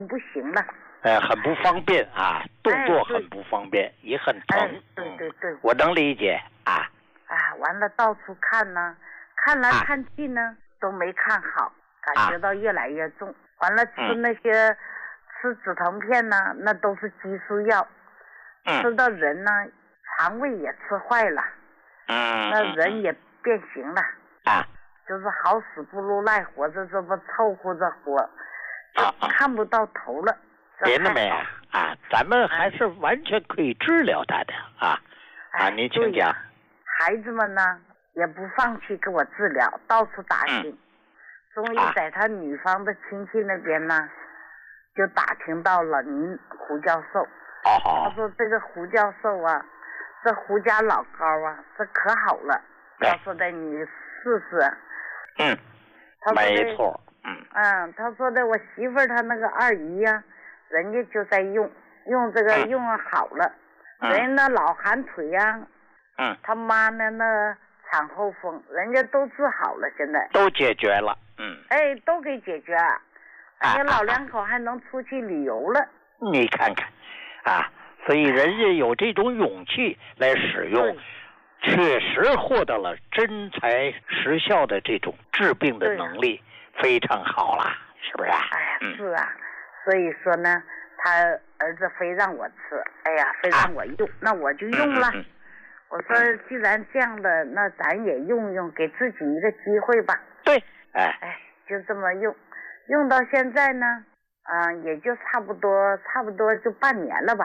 不行了。 很不方便啊，动作很不方便，也很疼。 对， 我能理解啊。 完了到处看呢，看来看去呢都没看好，感觉到越来越重。完了吃那些吃止疼片呢，那都是激素药，吃到人呢肠胃也吃坏了，那人也变形了就是好死不如赖活着，这么凑合着活，就看不到头了。 别那么呀咱们还是完全可以治疗他的您请讲。 孩子们呢也不放弃给我治疗，到处打听，终于在他女方的亲戚那边呢就打听到了您胡教授。他说这个胡教授啊，这胡家老高啊，这可好了，他说的你试试。 没错。 他说的我媳妇儿她那个二姨呀，人家就在用这个用好了，人家那老寒腿呀，他妈呢那产后风，人家都治好了，现在都解决了。 都给解决了，人家老两口还能出去旅游了。 你看看所以人家有这种勇气来使用，确实获得了真材实效的这种治病的能力，非常好啦，是不是是所以说呢，他儿子非让我吃，非让我用，那我就用了。我说既然这样的，那咱也用用，给自己一个机会吧。 对， 就这么用到现在呢，也就差不多就半年了吧。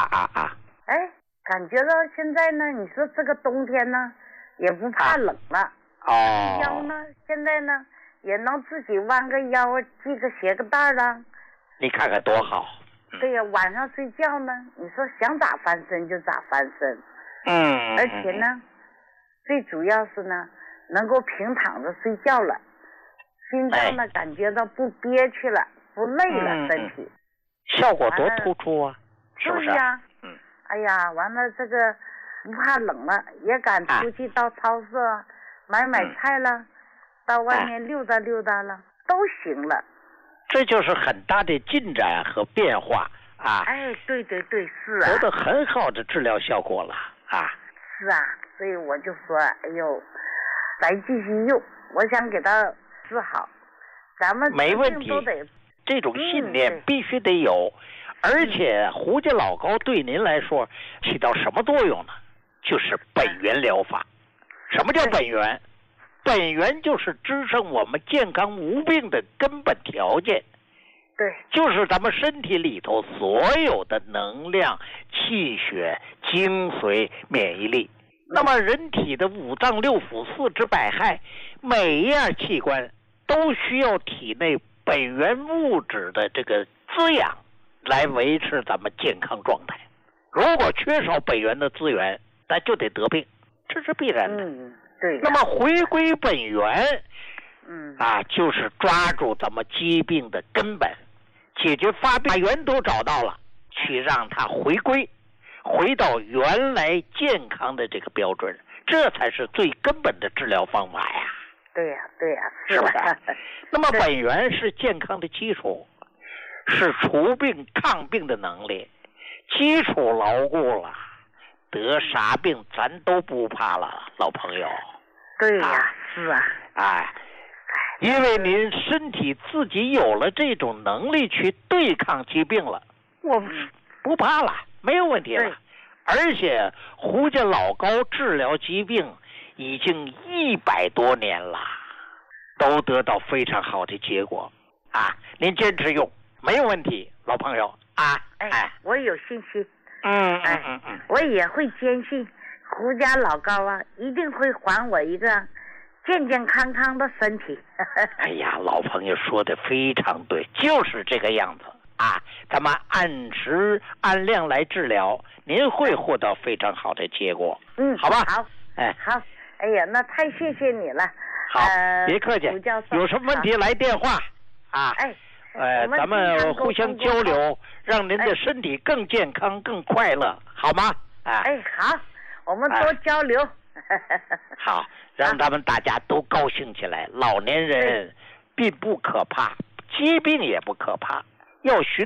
感觉到现在呢，你说这个冬天呢，也不怕冷了。腰呢，现在呢也能自己弯个腰，系个鞋个带了。 你看看多好。 对呀，晚上睡觉呢，你说想咋翻身就咋翻身。而且呢，最主要是呢，能够平躺着睡觉了，心脏呢感觉到不憋屈了，不累了，身体效果多突出啊，是不是？ 对呀。完了这个不怕冷了，也敢出去到超市买菜了，到外面溜达溜达了，都行了。 这就是很大的进展和变化对，是得到很好的治疗效果了是所以我就说咱继续用，我想给他治好，咱们没问题，这种信念必须得有。而且胡家老高对您来说起到什么作用呢？就是本源疗法。什么叫本源？本源就是支撑我们健康无病的根本条件。 对， 就是咱们身体里头所有的能量、气血、精髓、免疫力。那么人体的五脏六腑、四肢百骸，每一样器官都需要体内本源物质的这个滋养，来维持咱们健康状态。如果缺少本源的资源，那就得得病，这是必然的。 对。 那么回归本源，就是抓住咱们疾病的根本，解决发病源头找到了，去让它回到原来健康的这个标准，这才是最根本的治疗方法呀。 对呀， 是不是？那么本源是健康的基础，是除病抗病的能力，基础牢固了，得啥病咱都不怕了，老朋友。 对呀，是因为您身体自己有了这种能力去对抗疾病了，我不怕了，没有问题了。而且胡家老高治疗疾病已经100多年了，都得到非常好的结果您坚持用没有问题，老朋友我有信心。我也会坚信胡家老高一定会还我一个健健康康的身体。 老朋友说的非常对，就是这个样子咱们按时按量来治疗，您会获得非常好的结果。好吧。 好。好。那太谢谢你了。 好，别客气。有什么问题来电话咱们互相交流，让您的身体更健康、更快乐，好吗？ 好，我们多交流。 好，让咱们大家都高兴起来。老年人并不可怕，疾病也不可怕， 要寻